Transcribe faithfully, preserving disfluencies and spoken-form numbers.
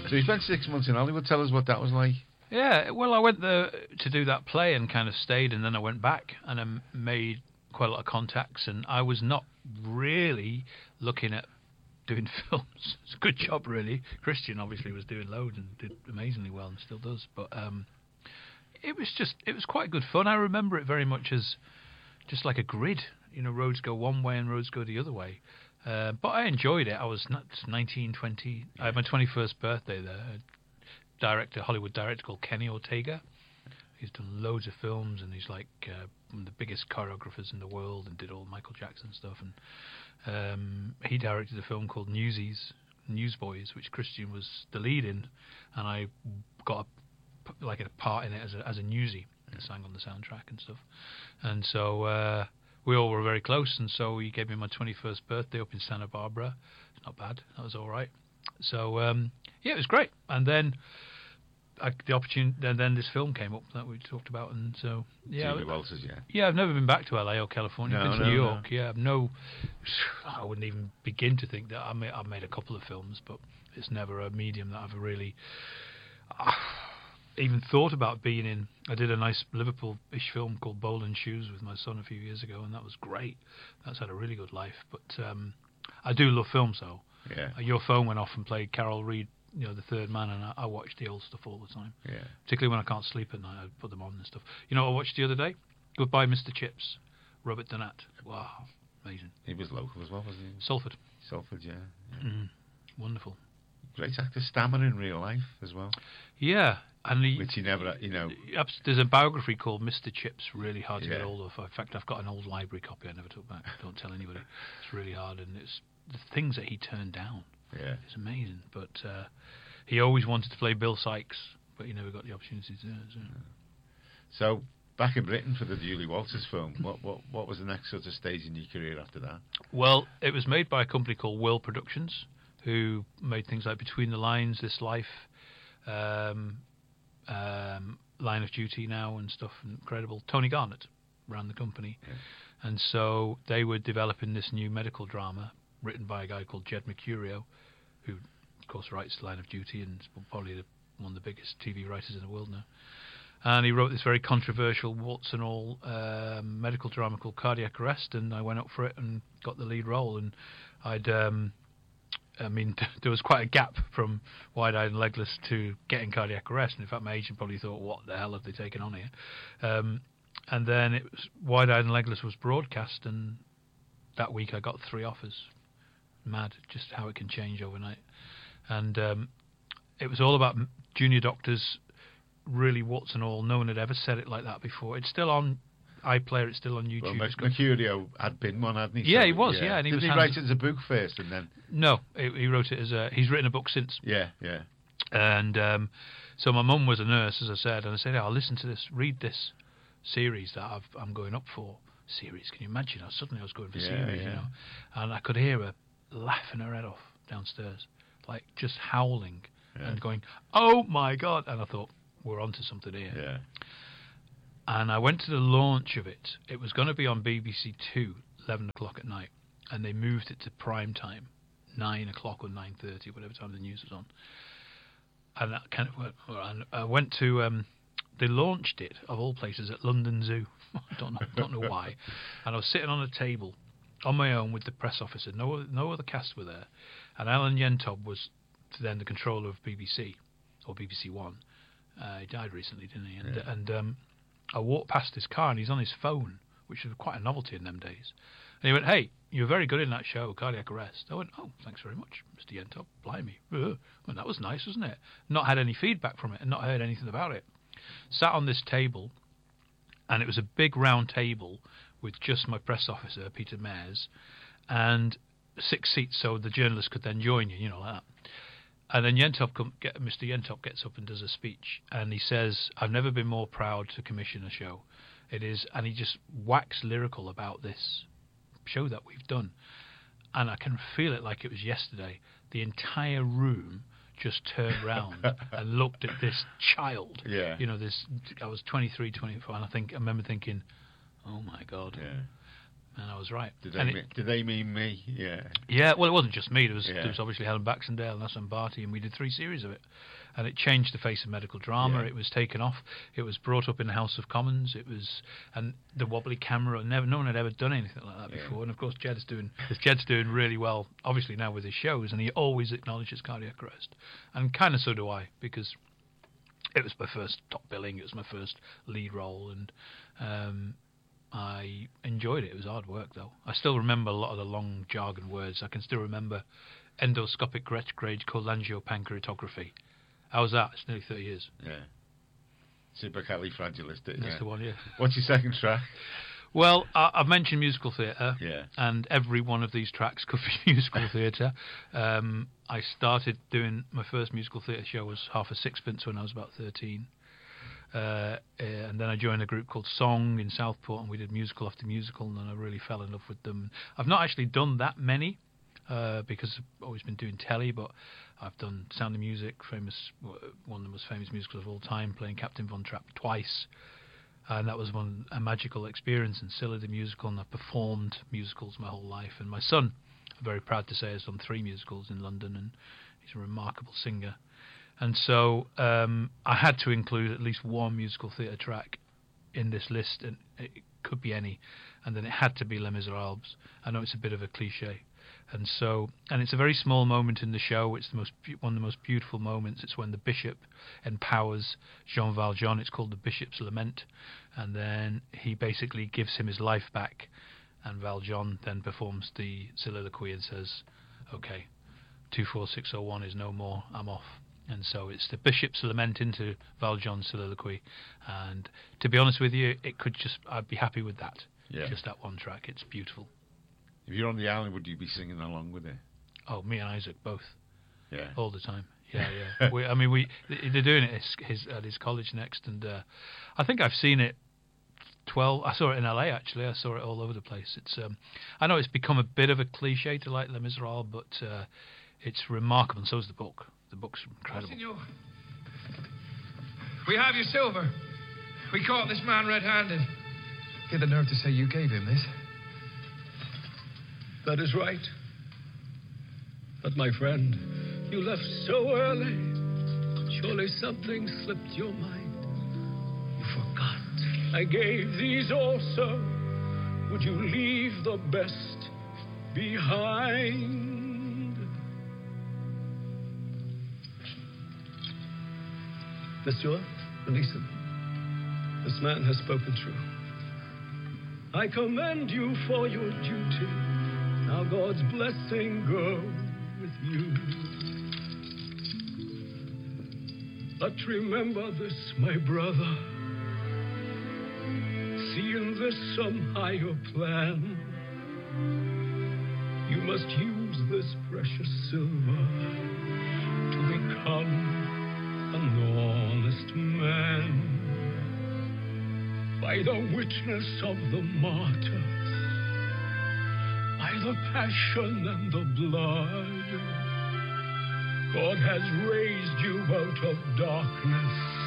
So you spent six months in Hollywood. Tell us what that was like. Yeah, well, I went there to do that play and kind of stayed, and then I went back and I made quite a lot of contacts, and I was not really looking at doing films. It's a good job, really. Christian obviously was doing loads and did amazingly well and still does, but um, it was just, it was quite good fun. I remember it very much as just like a grid. You know, roads go one way and roads go the other way. Uh, but I enjoyed it. I was not nineteen, twenty. I had my twenty-first birthday there. A director, Hollywood director called Kenny Ortega. He's done loads of films, and he's like uh, one of the biggest choreographers in the world, and did all Michael Jackson stuff. And um, he directed a film called Newsies, Newsboys, which Christian was the lead in, and I got a, like a part in it as a as a newsie, and sang on the soundtrack and stuff. And so. Uh, We all were very close, and so he gave me my twenty-first birthday up in Santa Barbara. It's not bad. That was all right. So, um, yeah, it was great. And then I, the opportunity, and then this film came up that we talked about, and so, yeah. Julie Walters, yeah. Yeah, I've never been back to L A or California. No, I've been to no, New York. no. Yeah, I've no, I wouldn't even begin to think that I made, I've made a couple of films, but it's never a medium that I've really uh, even thought about being in. I did a nice Liverpool-ish film called Bowl and Shoes with my son a few years ago, and that was great. That's had a really good life. But um, I do love films, though. Yeah. Uh, Your Phone went off and played Carol Reed, you know, The Third Man, and I, I watch the old stuff all the time. Yeah. Particularly when I can't sleep at night, I put them on and stuff. You know what I watched the other day? Goodbye, Mister Chips. Robert Donat. Wow, amazing. He was local as well, wasn't he? Salford. Salford, yeah. yeah. Mm, wonderful. Great actor, stammer in real life as well. Yeah, and he, Which he never, you know. there's a biography called Mister Chips, really hard to Yeah. get hold of. In fact, I've got an old library copy I never took back. Don't tell anybody. It's really hard, and it's the things that he turned down. Yeah. It's amazing. But uh, he always wanted to play Bill Sykes, but he never got the opportunity to do it. So. So, back in Britain for the Julie Walters film, what, what, what was the next sort of stage in your career after that? Well, it was made by a company called World Productions, who made things like Between the Lines, This Life, um, um, Line of Duty now and stuff. Incredible. Tony Garnett ran the company. Yeah. And so they were developing this new medical drama written by a guy called Jed Mercurio, who, of course, writes Line of Duty and is probably the, one of the biggest T V writers in the world now. And he wrote this very controversial, warts and all, um, medical drama called Cardiac Arrest, and I went up for it and got the lead role. And I'd... Um, I mean, there was quite a gap from Wide-Eyed and Legless to getting Cardiac Arrest, and in fact my agent probably thought, what the hell have they taken on here? Um, and then it was Wide-Eyed and Legless was broadcast, and that week I got three offers. Mad, just how it can change overnight. And um, it was all about junior doctors, really warts and all. No one had ever said it like that before. It's still on iPlayer, it's still on YouTube. Well, It's got- Mercurio had been one, hadn't he? Yeah, So, he was, yeah, and he Did was he handed- write it as a book first and then... No, he, he wrote it as a... He's written a book since. Yeah, yeah. And um, so my mum was a nurse, as I said, and I said, "I'll listen to this, read this series that I've, I'm going up for." Series, can you imagine? I suddenly I was going for Yeah, series, yeah. you know, and I could hear her laughing her head off downstairs, like just howling Yeah. and going, "Oh my God!" And I thought, we're onto something here. Yeah. And I went to the launch of it. It was going to be on B B C Two, eleven o'clock at night, and they moved it to prime time, nine o'clock or nine thirty, whatever time the news was on. And that kind of, and I went to. Um, they launched it of all places at London Zoo. I don't know, don't know why. And I was sitting on a table on my own with the press officer. No, no other cast were there. And Alan Yentob was then the controller of B B C or B B C One. Uh, he died recently, didn't he? And, Yeah. and um, I walked past his car and he's on his phone, which was quite a novelty in them days. And he went, "Hey, you're very good in that show, Cardiac Arrest." I went, "Oh, thanks very much, Mister Yentob. Blimey. Uh, well, that was nice, wasn't it?" Not had any feedback from it and not heard anything about it. Sat on this table, and it was a big round table with just my press officer, Peter Mayers, and six seats so the journalist could then join you, you know, like that. And then Yentob come, get, Mister Yentob gets up and does a speech, and he says, "I've never been more proud to commission a show. It is," and he just waxed lyrical about this show that we've done. And I can feel it like it was yesterday. The entire room just turned round and looked at this child. Yeah. You know, this. I was twenty-three, twenty-four, and I think I remember thinking, "Oh my God." Yeah. And I was right. Did they, And mean, it, did they mean me? Yeah. yeah, well, it wasn't just me. There was, Yeah. there was obviously Helen Baxendale and Nassim Bharti, and we did three series of it. And it changed the face of medical drama. Yeah. It was taken off. It was brought up in the House of Commons. It was, and the wobbly camera. Never, no one had ever done anything like that Yeah. before. And of course, Jed's doing, Jed's doing really well. Obviously now with his shows, and he always acknowledges cardiac arrest, and kind of so do I, because it was my first top billing. It was my first lead role, and um, I enjoyed it. It was hard work, though. I still remember a lot of the long jargon words. I can still remember endoscopic retrograde cholangiopancreatography. How was that? It's nearly thirty years. Yeah. Supercalifragilistic. That's Yeah. the one, yeah. What's your second track? Well, I, I've mentioned musical theatre, Yeah. and every one of these tracks could be musical theatre. Um, I started doing my first musical theatre show was Half a Sixpence when I was about thirteen. Uh, and then I joined a group called Song in Southport, and we did musical after musical, and then I really fell in love with them. I've not actually done that many, uh, because I've always been doing telly, but I've done Sound of Music, famous, one of the most famous musicals of all time, playing Captain Von Trapp twice. And that was one a magical experience. And Scylla the musical, and I've performed musicals my whole life. And my son, I'm very proud to say, has done three musicals in London, and he's a remarkable singer. And so um, I had to include at least one musical theatre track in this list, and it could be any. And then it had to be Les Miserables. I know it's a bit of a cliche. And so, and it's a very small moment in the show. It's the most one of the most beautiful moments. It's when the bishop empowers Jean Valjean. It's called the Bishop's Lament, and then he basically gives him his life back. And Valjean then performs the soliloquy and says, "Okay, two four six oh one is no more. I'm off." And so it's the Bishop's Lament into Valjean's soliloquy. And to be honest with you, it could just I'd be happy with that. Yeah. Just that one track. It's beautiful. If you're on the island, would you be singing along with it? Oh, me and Isaac both, Yeah. all the time. Yeah, yeah. we, I mean, we they're doing it at his, at his college next, and uh, I think I've seen it twelve. I saw it in L A actually. I saw it all over the place. It's um, I know it's become a bit of a cliche to like Les Miserables, but uh, it's remarkable, and so is the book. The book's incredible. Senor, we have your silver. We caught this man red-handed. You had the nerve to say you gave him this. That is right. But my friend, you left so early. Surely something slipped your mind. You forgot. I gave these also. Would you leave the best behind? Monsieur, release him. This man has spoken true. I commend you for your duty. Now God's blessing go with you. But remember this, my brother. See in this some higher plan. You must use this precious silver to become an honest man. By the witness of the martyrs, by the passion and the blood, God has raised you out of darkness